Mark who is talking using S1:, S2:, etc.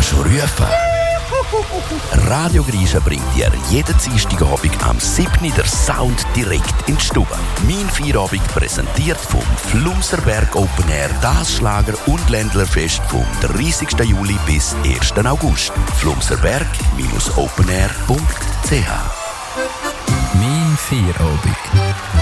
S1: schon rufen? Radio Griechen bringt dir jeden Dienstagabend am 7. der Sound direkt in die Stube. Mein Feierabend präsentiert vom Flumserberg Open Air, das Schlager- und Ländlerfest vom 30. Juli bis 1. August. flumserberg-openair.ch
S2: Mein Feierabend.